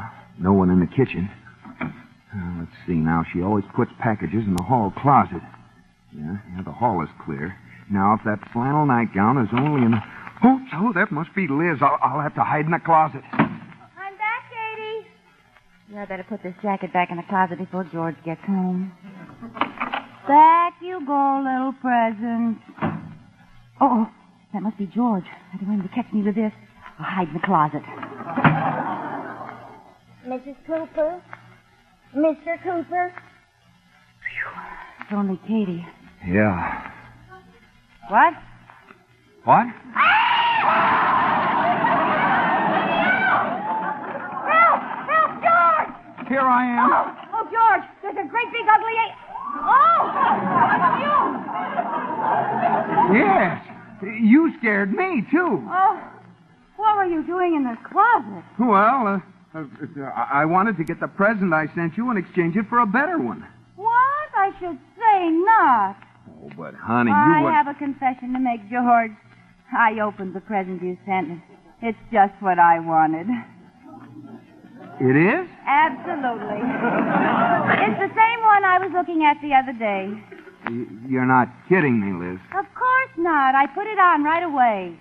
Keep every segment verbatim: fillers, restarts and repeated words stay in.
no one in the kitchen. Uh, let's see now. She always puts packages in the hall closet. Yeah, yeah, the hall is clear. Now, if that flannel nightgown is only in the... Oh, oh, that must be Liz. I'll, I'll have to hide in the closet. I'm back, Katie. Yeah, I better put this jacket back in the closet before George gets home. Back you go, little present. Oh, that must be George. I don't want him to catch me with this. I'll hide in the closet. Missus Cooper? Mister Cooper? Phew, it's only Katie. Yeah. What? What? Help! Help, George! Here I am. Oh, oh, George, there's a great big ugly... A- oh! You! Yes. You scared me, too. Oh, what were you doing in the closet? Well, uh, uh, I wanted to get the present I sent you and exchange it for a better one. What? I should say not. Oh, but, honey, I you would... have a confession to make, George. I opened the present you sent. It's just what I wanted. It is? Absolutely. It's the same one I was looking at the other day. Y- You're not kidding me, Liz. Of course not. I put it on right away.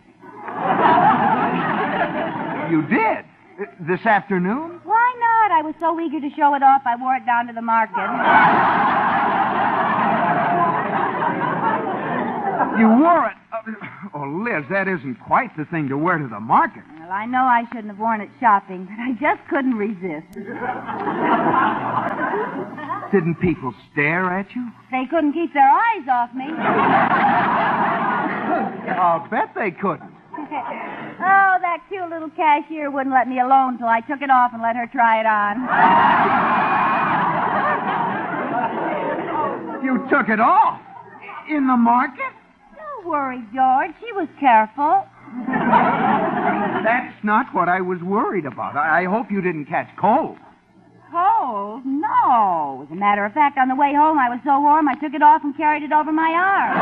You did? Uh, This afternoon? Why not? I was so eager to show it off, I wore it down to the market. You wore it? Uh, Oh, Liz, that isn't quite the thing to wear to the market. Well, I know I shouldn't have worn it shopping, but I just couldn't resist. Didn't people stare at you? They couldn't keep their eyes off me. I'll bet they couldn't. Oh, that cute little cashier wouldn't let me alone till I took it off and let her try it on. You took it off? In the market? Don't worry, George. She was careful. That's not what I was worried about. I, I hope you didn't catch cold. Cold? No. As a matter of fact, on the way home, I was so warm, I took it off and carried it over my arm.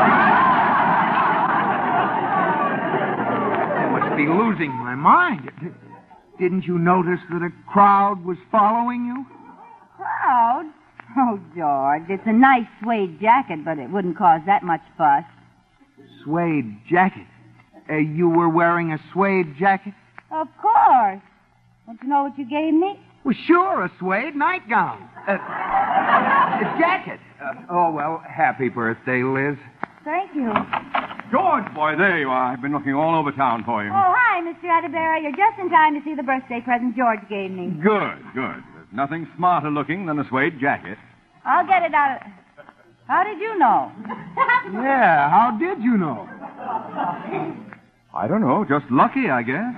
I must be losing my mind. D- Didn't you notice that a crowd was following you? Crowd? Oh, George, it's a nice suede jacket, but it wouldn't cause that much fuss. Suede jacket? Uh, you were wearing a suede jacket? Of course. Don't you know what you gave me? Well, sure, a suede nightgown. Uh, a jacket. Uh, oh, well, happy birthday, Liz. Thank you. George, boy, there you are. I've been looking all over town for you. Oh, hi, Mister Atterbury. You're just in time to see the birthday present George gave me. Good, good. There's nothing smarter looking than a suede jacket. I'll get it out of... How did you know? Yeah, how did you know? I don't know, just lucky, I guess.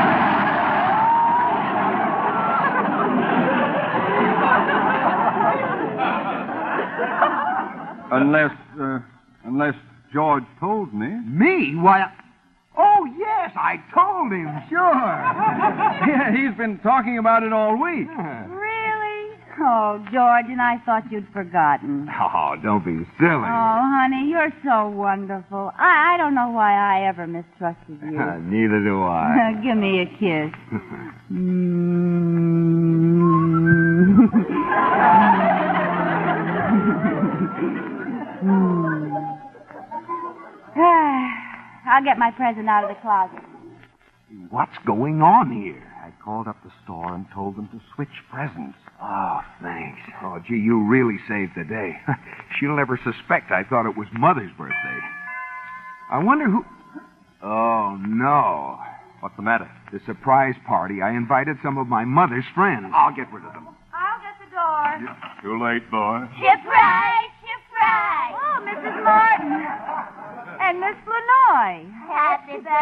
unless, uh, unless George told me. Me? Why... Oh, yes, I told him, sure. Yeah, he's been talking about it all week. Really? Oh, George, and I thought you'd forgotten. Oh, don't be silly. Oh, honey, you're so wonderful. I, I don't know why I ever mistrusted you. Neither do I. Give me a kiss. I'll get my present out of the closet. What's going on here? I called up the store and told them to switch presents. Oh, thanks. Oh, gee, you really saved the day. She'll never suspect I thought it was Mother's birthday. I wonder who... Oh, no. What's the matter? The surprise party. I invited some of my mother's friends. I'll get rid of them. I'll get the door. Too late, boy. Surprise! Surprise! Oh, Missus Martin. And Miss Lanoy. Happy birthday!